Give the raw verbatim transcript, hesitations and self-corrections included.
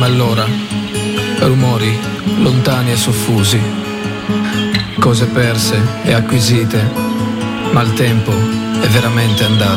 come allora, rumori lontani e soffusi, cose perse e acquisite, ma il tempo è veramente andato.